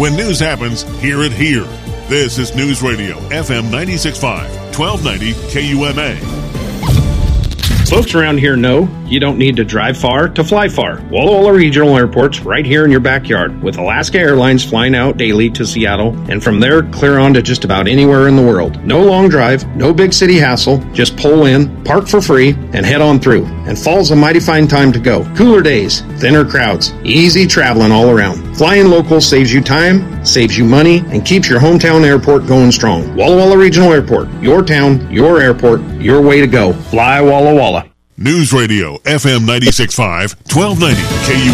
When news happens, hear it here. This is News Radio, FM 96.5, 1290 KUMA. Folks around here know you don't need to drive far to fly far. Walla Walla Regional Airport's right here in your backyard, with Alaska Airlines flying out daily to Seattle, and from there clear on to just about anywhere in the world. No long drive, no big city hassle, just pull in, park for free, and head on through. And fall's a mighty fine time to go. Cooler days, thinner crowds, easy traveling all around. Flying local saves you time, saves you money, and keeps your hometown airport going strong. Walla Walla Regional Airport, your town, your airport, your way to go. Fly Walla Walla. News Radio, FM 96.5, 1290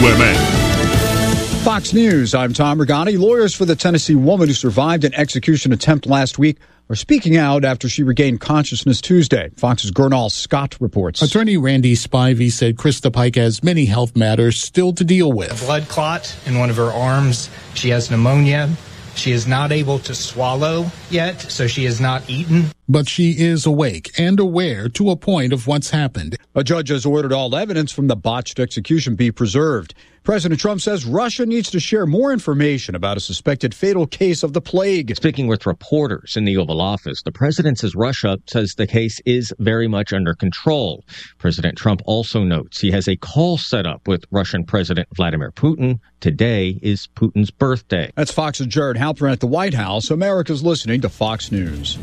KUMA. Fox News, I'm Tom Regani. Lawyers for the Tennessee woman who survived an execution attempt last week are speaking out after she regained consciousness Tuesday. Fox's Gernal Scott reports. Attorney Randy Spivey said Krista Pike has many health matters still to deal with. A blood clot in one of her arms. She has pneumonia. She is not able to swallow yet, so she has not eaten. But she is awake and aware to a point of what's happened. A judge has ordered all evidence from the botched execution be preserved. President Trump says Russia needs to share more information about a suspected fatal case of the plague. Speaking with reporters in the Oval Office, the president says Russia says the case is very much under control. President Trump also notes he has a call set up with Russian President Vladimir Putin. Today is Putin's birthday. That's Fox's Jared Halpern at the White House. America's listening to Fox News.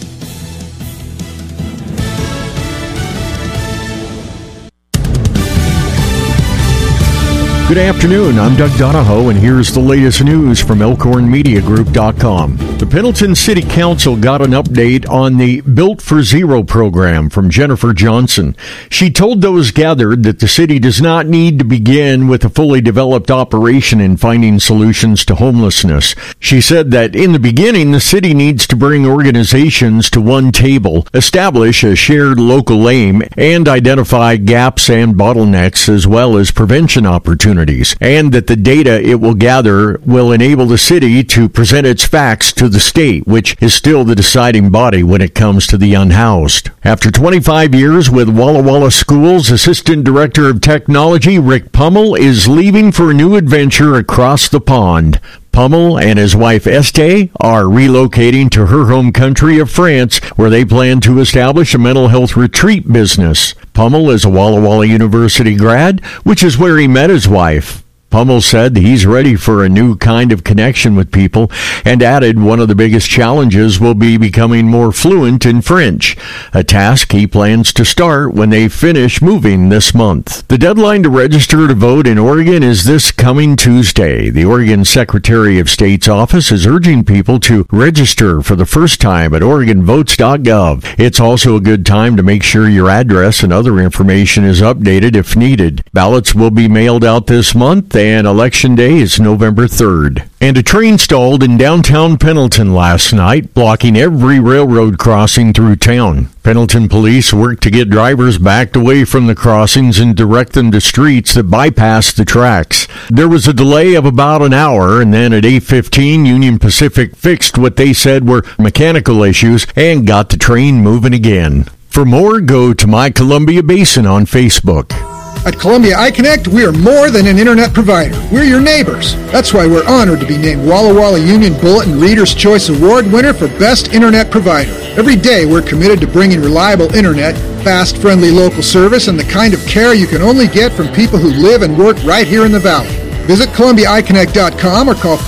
Good afternoon, I'm Doug Donahoe, and here's the latest news from ElkhornMediaGroup.com. The Pendleton City Council got an update on the Built for Zero program from Jennifer Johnson. She told those gathered that the city does not need to begin with a fully developed operation in finding solutions to homelessness. She said that in the beginning, the city needs to bring organizations to one table, establish a shared local aim, and identify gaps and bottlenecks as well as prevention opportunities. And that the data it will gather will enable the city to present its facts to the state, which is still the deciding body when it comes to the unhoused. After 25 years with Walla Walla Schools, Assistant Director of Technology Rick Pummel is leaving for a new adventure across the pond. Pummel and his wife Estee are relocating to her home country of France, where they plan to establish a mental health retreat business. Pummel is a Walla Walla University grad, which is where he met his wife. Pummel said he's ready for a new kind of connection with people and added one of the biggest challenges will be becoming more fluent in French, a task he plans to start when they finish moving this month. The deadline to register to vote in Oregon is this coming Tuesday. The Oregon Secretary of State's office is urging people to register for the first time at OregonVotes.gov. It's also a good time to make sure your address and other information is updated if needed. Ballots will be mailed out this month, and Election Day is November 3rd. And a train stalled in downtown Pendleton last night, blocking every railroad crossing through town. Pendleton police worked to get drivers backed away from the crossings and direct them to streets that bypass the tracks. There was a delay of about an hour, and then at 8:15, Union Pacific fixed what they said were mechanical issues and got the train moving again. For more, go to My Columbia Basin on Facebook. At Columbia iConnect, we are more than an internet provider. We're your neighbors. That's why we're honored to be named Walla Walla Union Bulletin Reader's Choice Award winner for Best Internet Provider. Every day, we're committed to bringing reliable internet, fast, friendly local service, and the kind of care you can only get from people who live and work right here in the Valley. Visit ColumbiaIConnect.com or call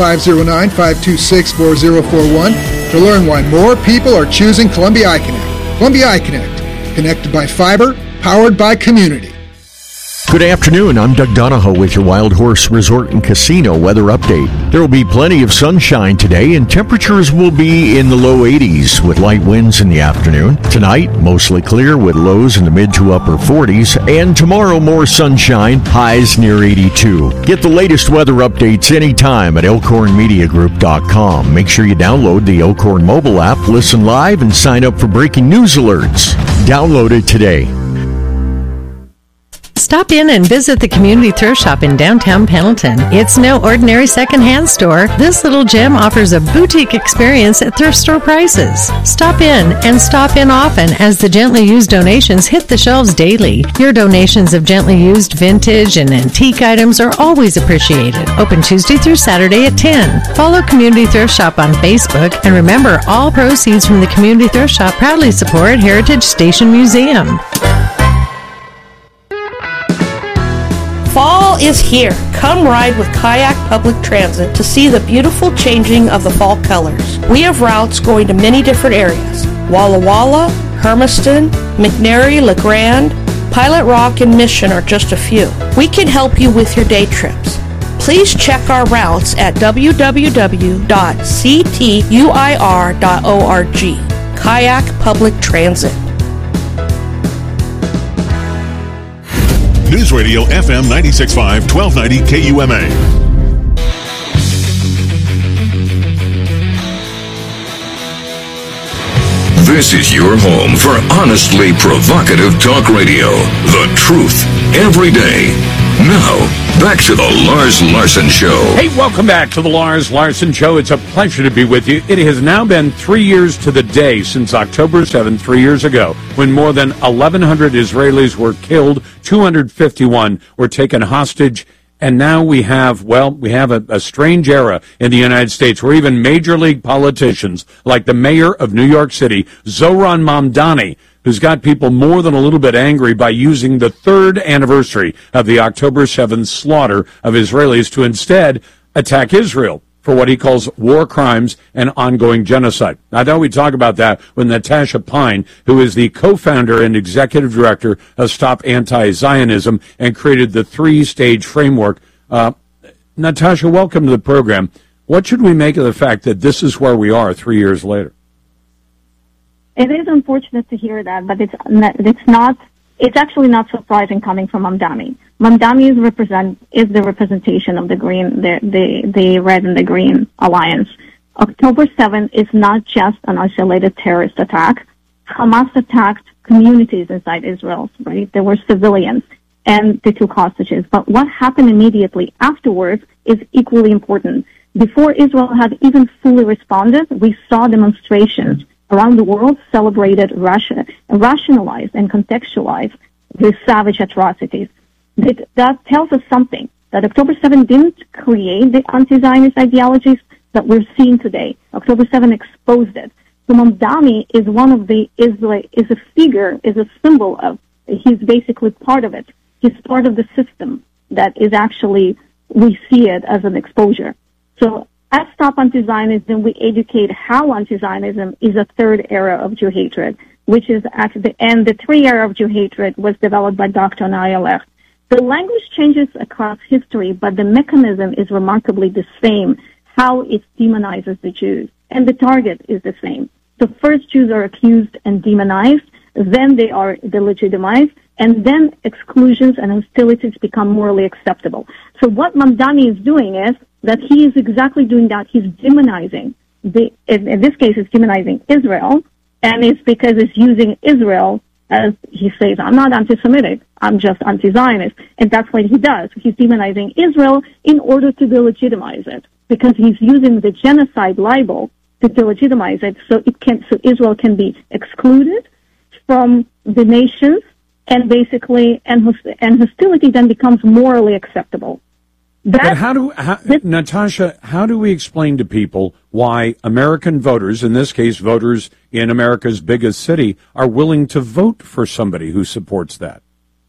509-526-4041 to learn why more people are choosing Columbia iConnect. Columbia iConnect, connected by fiber, powered by community. Good afternoon, I'm Doug Donahoe with your Wild Horse Resort and Casino weather update. There will be plenty of sunshine today and temperatures will be in the low 80s with light winds in the afternoon. Tonight, mostly clear with lows in the mid to upper 40s, and tomorrow more sunshine, highs near 82. Get the latest weather updates anytime at ElkhornMediaGroup.com. Make sure you download the Elkhorn mobile app, listen live, and sign up for breaking news alerts. Download it today. Stop in and visit the Community Thrift Shop in downtown Pendleton. It's no ordinary secondhand store. This little gem offers a boutique experience at thrift store prices. Stop in and stop in often as the gently used donations hit the shelves daily. Your donations of gently used vintage and antique items are always appreciated. Open Tuesday through Saturday at 10. Follow Community Thrift Shop on Facebook, and remember, all proceeds from the Community Thrift Shop proudly support Heritage Station Museum. Fall is here. Come ride with Kayak Public Transit to see the beautiful changing of the fall colors. We have routes going to many different areas. Walla Walla, Hermiston, McNary, LeGrand, Pilot Rock, and Mission are just a few. We can help you with your day trips. Please check our routes at www.ctuir.org. Kayak Public Transit. News Radio FM 96.5, 1290 KUMA. This is your home for honestly provocative talk radio. The truth, every day. Now, back to the Lars Larson Show. Hey, welcome back to the Lars Larson Show. It's a pleasure to be with you. It has now been 3 years to the day since October 7th, 3 years ago, when more than 1,100 Israelis were killed, 251 were taken hostage, and now we have a strange era in the United States where even major league politicians, like the mayor of New York City, Zohran Mamdani, who's got people more than a little bit angry by using the third anniversary of the October 7th slaughter of Israelis to instead attack Israel for what he calls war crimes and ongoing genocide. I thought we'd talk about that with Natasha Pine, who is the co-founder and executive director of Stop Anti-Zionism and created the three-stage framework. Natasha, welcome to the program. What should we make of the fact that this is where we are 3 years later? It is unfortunate to hear that, but it's actually not surprising coming from Mamdani. Mamdani is the representation of the green, the red and the green alliance. October 7th is not just an isolated terrorist attack. Hamas attacked communities inside Israel, right? There were civilians and they took hostages. But what happened immediately afterwards is equally important. Before Israel had even fully responded, we saw demonstrations around the world celebrated Russia, rationalized and contextualized the savage atrocities. That tells us something, that October 7 didn't create the anti-Zionist ideologies that we're seeing today. October 7 exposed it. So Mamdani is is a figure, is a symbol of, he's basically part of it. He's part of the system that is actually, we see it as an exposure. So at Stop Anti-Zionism, we educate how anti-Zionism is a third era of Jew hatred, which is actually, and the three era of Jew hatred was developed by Dr. Nadia Lecht. The language changes across history, but the mechanism is remarkably the same, how it demonizes the Jews. And the target is the same. So first Jews are accused and demonized, then they are delegitimized, and then exclusions and hostilities become morally acceptable. So what Mamdani is doing is that he is exactly doing that. He's demonizing, in this case, it's demonizing Israel, and it's because it's using Israel as he says, I'm not anti-Semitic, I'm just anti-Zionist. And that's what he does. He's demonizing Israel in order to delegitimize it, because he's using the genocide libel to delegitimize it, so Israel can be excluded from the nations, and basically, and hostility then becomes morally acceptable. But Natasha, how do we explain to people why American voters, in this case voters in America's biggest city, are willing to vote for somebody who supports that?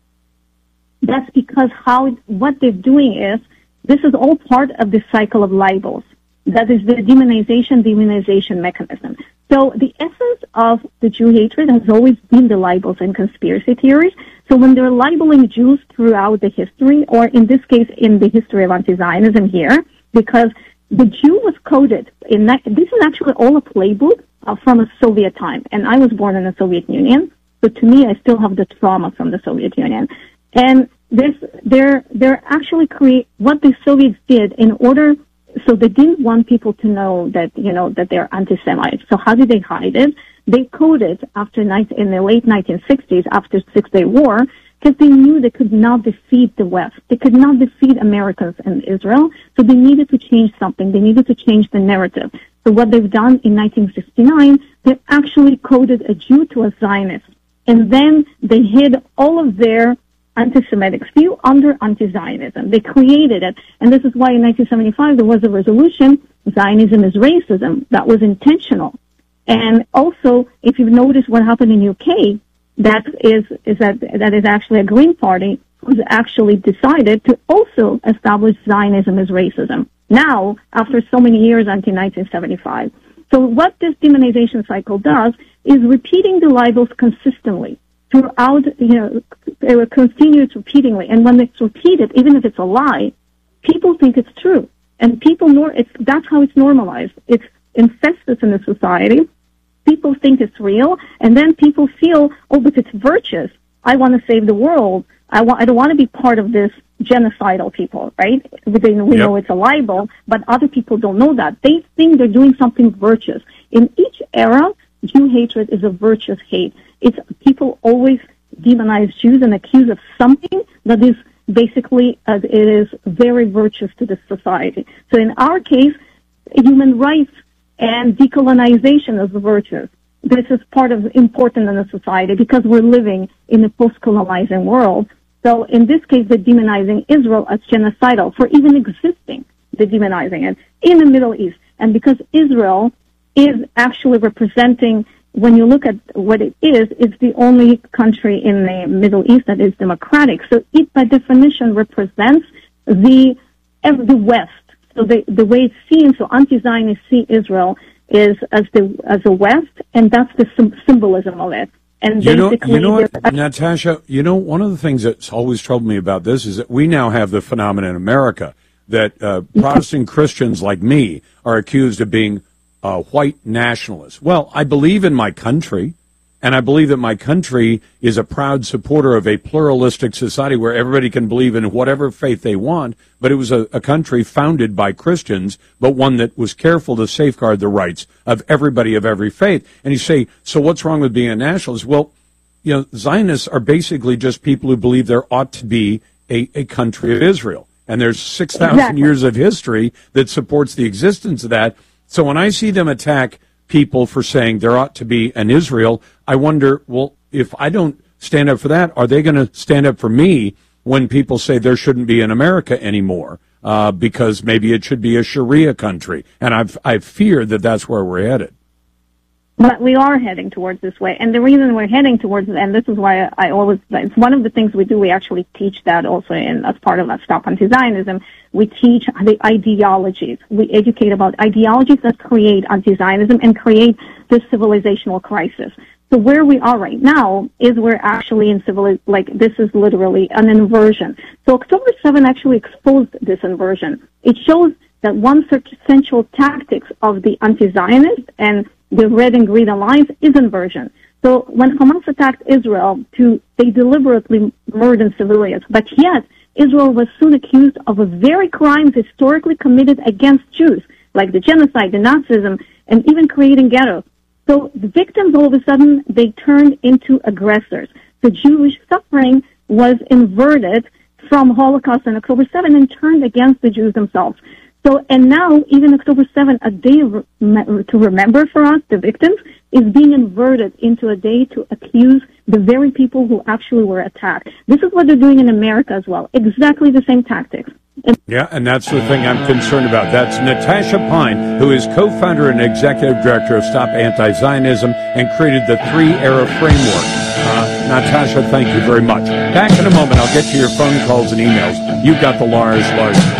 That's because what they're doing is, this is all part of the cycle of libels. That is the demonization mechanism. So the essence of the Jew hatred has always been the libels and conspiracy theories. So when they're libeling Jews throughout the history, or in this case, in the history of anti-Zionism here, because the Jew was coded this is actually all a playbook from a Soviet time. And I was born in the Soviet Union. So to me, I still have the trauma from the Soviet Union. And they're actually what the Soviets did in order, so they didn't want people to know that, that they're anti-Semites. So how did they hide it? They coded in the late 1960s, after the Six-Day War, because they knew they could not defeat the West. They could not defeat Americans and Israel, so they needed to change something. They needed to change the narrative. So what they've done in 1969, they actually coded a Jew to a Zionist. And then they hid all of their anti-Semitic view under anti-Zionism. They created it. And this is why in 1975 there was a resolution, Zionism is racism, that was intentional. And also, if you've noticed what happened in UK, that is actually a Green Party who's actually decided to also establish Zionism as racism. Now, after so many years until 1975. So what this demonization cycle does is repeating the libels consistently throughout, it continues repeatedly. And when it's repeated, even if it's a lie, people think it's true. And people that's how it's normalized. It's infested in the society. People think it's real, and then people feel, oh, but it's virtuous. I want to save the world. I don't want to be part of this genocidal people, right? We know it's a libel, but other people don't know that. They think they're doing something virtuous. In each era, Jew hatred is a virtuous hate. It's people always demonize Jews and accuse of something that is basically, it is very virtuous to this society. So in our case, human rights and decolonization is virtuous. This is part of important in the society because we're living in a post-colonizing world. So in this case, they're demonizing Israel as genocidal for even existing. They're demonizing it in the Middle East. And because Israel is actually representing, when you look at what it is, it's the only country in the Middle East that is democratic. So it, by definition, represents the West. So the way it's seen, so anti-Zionists see Israel is as a West, and that's the symbolism of it. And Natasha, one of the things that's always troubled me about this is that we now have the phenomenon in America that Protestant Christians like me are accused of being white nationalists. Well, I believe in my country, and I believe that my country is a proud supporter of a pluralistic society where everybody can believe in whatever faith they want, but it was a country founded by Christians, but one that was careful to safeguard the rights of everybody of every faith. And you say, so what's wrong with being a nationalist? Well, Zionists are basically just people who believe there ought to be a country of Israel. And there's 6,000 years of history that supports the existence of that. So when I see them attack people for saying there ought to be an Israel, I wonder, well, if I don't stand up for that, are they going to stand up for me when people say there shouldn't be an America anymore because maybe it should be a Sharia country? And I fear that that's where we're headed. But we are heading towards this way. And the reason we're heading towards it, and this is why it's one of the things we do, we actually teach that also as part of Stop Anti-Zionism. We teach the ideologies. We educate about ideologies that create anti-Zionism and create this civilizational crisis. So where we are right now is we're actually in this is literally an inversion. So October 7 actually exposed this inversion. It shows that one central tactics of the anti-Zionist and the Red and Green Alliance is inversion. So when Hamas attacked Israel, they deliberately murdered civilians, but yet Israel was soon accused of a very crimes historically committed against Jews, like the genocide, the Nazism, and even creating ghettos. So the victims, all of a sudden, they turned into aggressors. The Jewish suffering was inverted from Holocaust and October 7 and turned against the Jews themselves. So, and now, even October 7, a day to remember for us, the victims, is being inverted into a day to accuse the very people who actually were attacked. This is what they're doing in America as well. Exactly the same tactics. Yeah, and that's the thing I'm concerned about. That's Natasha Pine, who is co-founder and executive director of Stop Anti-Zionism and created the three-era framework. Natasha, thank you very much. Back in a moment, I'll get to your phone calls and emails. You've got the Lars